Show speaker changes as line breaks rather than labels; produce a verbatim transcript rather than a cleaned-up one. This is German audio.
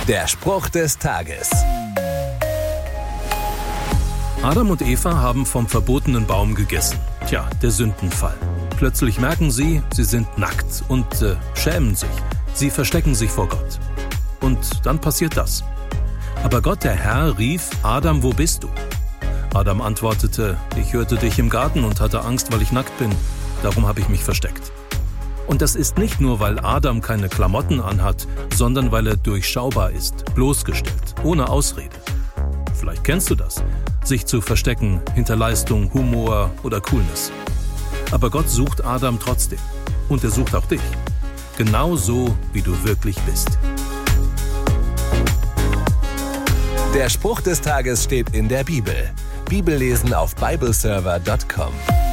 Der Spruch des Tages.
Adam und Eva haben vom verbotenen Baum gegessen. Tja, der Sündenfall. Plötzlich merken sie, sie sind nackt und äh, schämen sich. Sie verstecken sich vor Gott. Und dann passiert das. Aber Gott, der Herr, rief: Adam, wo bist du? Adam antwortete: Ich hörte dich im Garten und hatte Angst, weil ich nackt bin. Darum habe ich mich versteckt. Und das ist nicht nur, weil Adam keine Klamotten anhat, sondern weil er durchschaubar ist, bloßgestellt, ohne Ausrede. Vielleicht kennst du das, sich zu verstecken hinter Leistung, Humor oder Coolness. Aber Gott sucht Adam trotzdem. Und er sucht auch dich. Genau so, wie du wirklich bist.
Der Spruch des Tages steht in der Bibel. Bibellesen auf bibleserver punkt com.